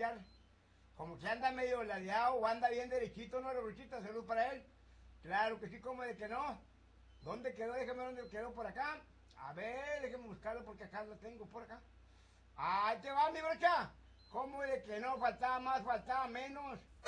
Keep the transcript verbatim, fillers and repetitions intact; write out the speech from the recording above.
echar. Como que anda medio ladeado o anda bien derechito, ¿no, la brochita? Salud para él. Claro que sí, como de que no. ¿Dónde quedó? Déjame ver dónde quedó por acá. A ver, déjame buscarlo porque acá lo tengo por acá. Ahí te va mi brocha. ¿Cómo de que no? Faltaba más, faltaba menos.